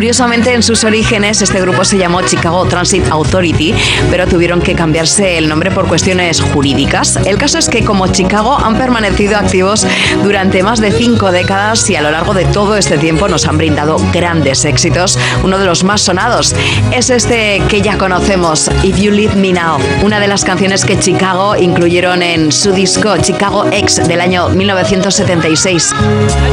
Curiosamente, en sus orígenes este grupo se llamó Chicago Transit Authority, pero tuvieron que cambiarse el nombre por cuestiones jurídicas. El caso es que como Chicago han permanecido activos durante más de 5 décadas y a lo largo de todo este tiempo nos han brindado grandes éxitos. Uno de los más sonados es este que ya conocemos, If You Leave Me Now, una de las canciones que Chicago incluyeron en su disco Chicago X del año 1976.